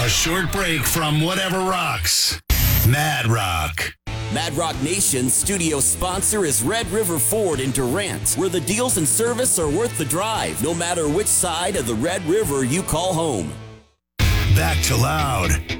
short break from whatever rocks. Mad Rock. Mad Rock Nation's studio sponsor is Red River Ford in Durant, where the deals and service are worth the drive, no matter which side of the Red River you call home. Back to Loud.